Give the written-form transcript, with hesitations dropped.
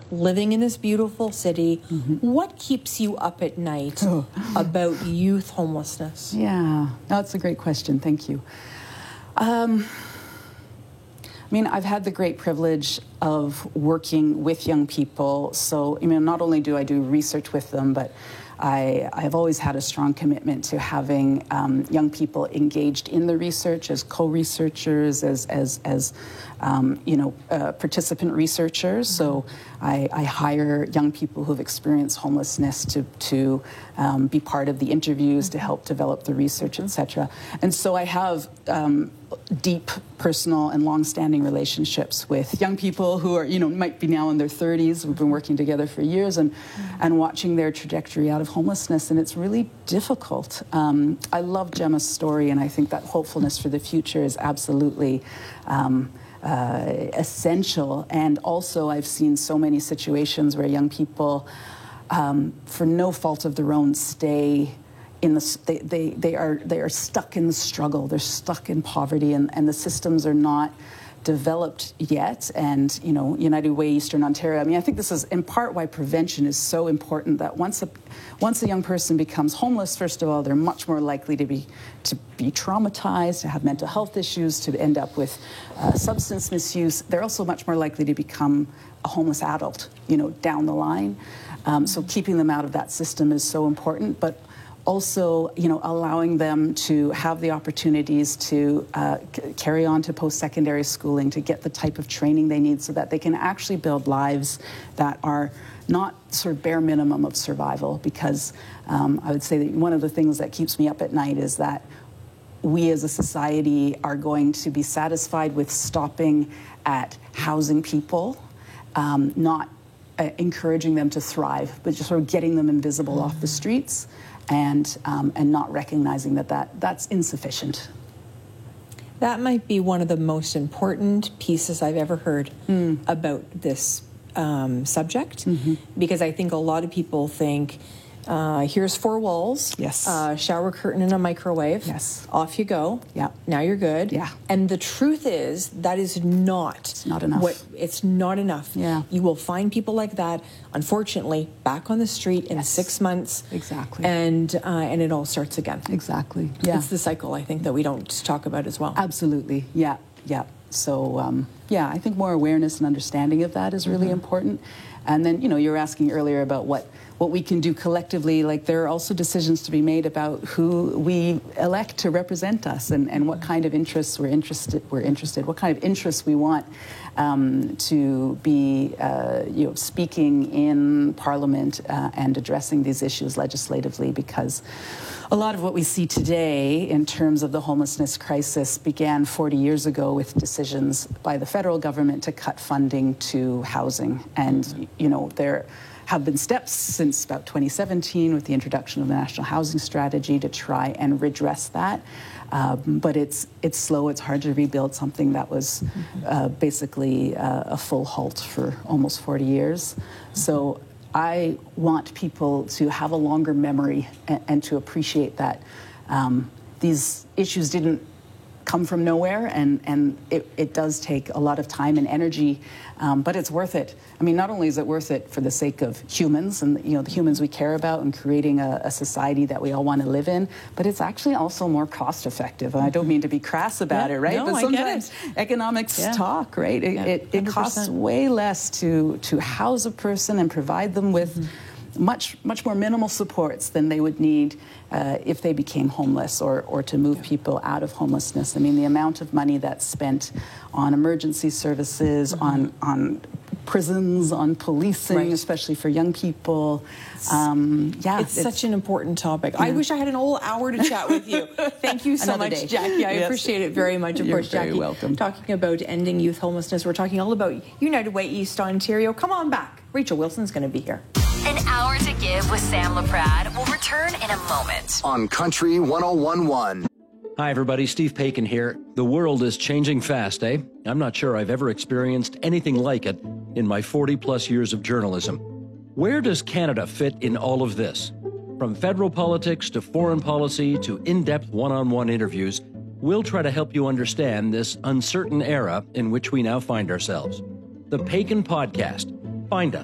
living in this beautiful city. What keeps you up at night about youth homelessness? Yeah, that's a great question. Thank you. I mean, I've had the great privilege of working with young people. So, not only do I do research with them, but I have always had a strong commitment to having young people engaged in the research as co-researchers, as participant researchers. So I hire young people who've experienced homelessness to be part of the interviews, to help develop the research, etc. And so I have deep personal and long-standing relationships with young people who are, might be now in their 30s. We've been working together for years and watching their trajectory out of homelessness, and it's really difficult. I love Gemma's story, and I think that hopefulness for the future is absolutely essential. And also, I've seen so many situations where young people, for no fault of their own, stay in the they are stuck in the struggle. They're stuck in poverty, and the systems are not developed yet. And United Way Eastern Ontario, I think this is in part why prevention is so important, that once a young person becomes homeless, first of all, they're much more likely to be traumatized, to have mental health issues, to end up with substance misuse. They're also much more likely to become a homeless adult, down the line. So keeping them out of that system is so important, but also, allowing them to have the opportunities to carry on to post-secondary schooling, to get the type of training they need so that they can actually build lives that are not sort of bare minimum of survival. Because I would say that one of the things that keeps me up at night is that we as a society are going to be satisfied with stopping at housing people, not encouraging them to thrive, but just sort of getting them invisible off the streets. And not recognizing that's insufficient. That might be one of the most important pieces I've ever heard about this subject, because I think a lot of people think, here's 4 walls, yes, shower curtain and a microwave, yes, off you go, yeah, now you're good, yeah. And the truth is that is not, it's not enough. It's not enough. Yeah. You will find people like that, unfortunately, back on the street in 6 months. Exactly. And it all starts again. Exactly. Yeah. It's the cycle, I think, that we don't talk about as well. Absolutely. Yeah. Yeah. So, I think more awareness and understanding of that is really important. And then, you were asking earlier about what we can do collectively. Like, there are also decisions to be made about who we elect to represent us, and what kind of interests we're interested, what kind of interests we want to be, speaking in Parliament and addressing these issues legislatively, because a lot of what we see today in terms of the homelessness crisis began 40 years ago with decisions by the federal government to cut funding to housing. And, there have been steps since about 2017 with the introduction of the National Housing Strategy to try and redress that. But it's slow. It's hard to rebuild something that was basically a full halt for almost 40 years. So I want people to have a longer memory and to appreciate that these issues didn't come from nowhere, and it does take a lot of time and energy, but it's worth it. Not only is it worth it for the sake of humans and the humans we care about and creating a society that we all want to live in, but it's actually also more cost effective. And I don't mean to be crass about it, right? No, but sometimes economics talk, right? It costs way less to house a person and provide them with much more minimal supports than they would need if they became homeless, or to move people out of homelessness. The amount of money that's spent on emergency services, on prisons, on policing, especially for young people. It's such an important topic. Yeah. I wish I had an whole hour to chat with you. Thank you so much, day. Jackie. I appreciate it very much. Of course, Jackie. You're very welcome. Talking about ending youth homelessness, we're talking all about United Way East Ontario. Come on back. Rachel Wilson's going to be here. An Hour to Give with Sam Laprade will return in a moment. On Country 101.1. Hi, everybody. Steve Paikin here. The world is changing fast, eh? I'm not sure I've ever experienced anything like it in my 40-plus years of journalism. Where does Canada fit in all of this? From federal politics to foreign policy to in-depth one-on-one interviews, we'll try to help you understand this uncertain era in which we now find ourselves. The Paikin Podcast. Find us